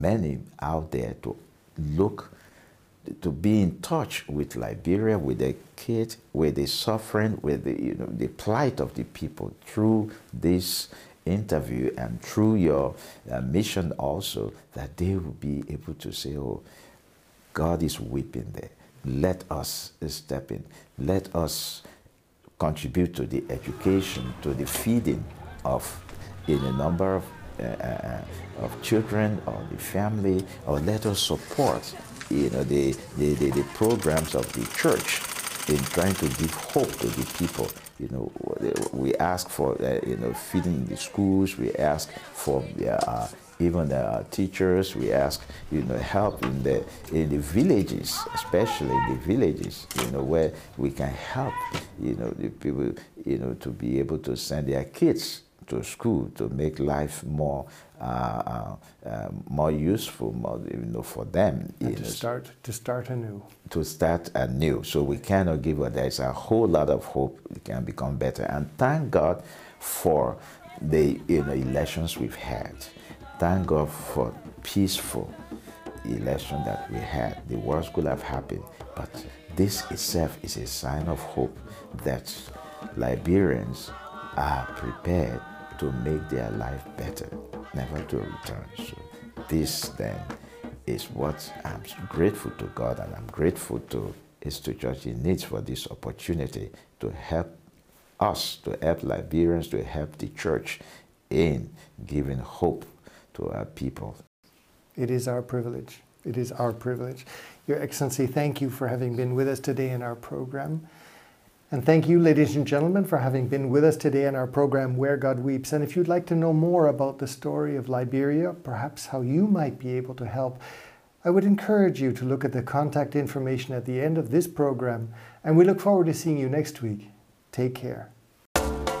many out there to look, to be in touch with Liberia, with the kids, with the suffering, with the, the plight of the people through this interview and through your mission also, that they will be able to say, oh, God is weeping there. Let us step in. Let us contribute to the education, to the feeding of a number of children or the family, or let us support the programs of the church in trying to give hope to the people. We ask for feeding the schools. We ask for even the teachers. We ask help in the villages, especially in the villages. Where we can help the people to be able to send their kids to school, to make life more more useful, more, for them. And to start anew. To start anew. So we cannot give up. There's a whole lot of hope. It can become better. And thank God for the elections we've had. Thank God for peaceful election that we had. The worst could have happened, but this itself is a sign of hope that Liberians are prepared to make their life better, never to return. So this then is what I'm grateful to God, and I'm grateful to Institute Church in Needs for this opportunity to help us, to help Liberians, to help the church in giving hope to our people. It is our privilege. It is our privilege. Your Excellency, thank you for having been with us today in our program. And thank you, ladies and gentlemen, for having been with us today in our program, Where God Weeps. And if you'd like to know more about the story of Liberia, perhaps how you might be able to help, I would encourage you to look at the contact information at the end of this program. And we look forward to seeing you next week. Take care.